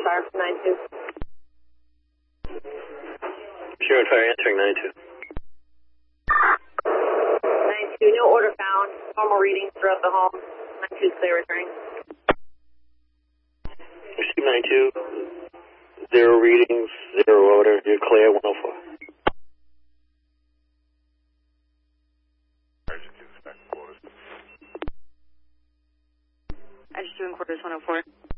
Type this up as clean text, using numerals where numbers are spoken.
fire from 9-2. Zero and fire answering 9-2. 9-2, no order found. Normal readings throughout the home. 9-2 clear returning. Receive 9-2. 0 readings, 0 order. You're clear, 104. I just doing quarters 104.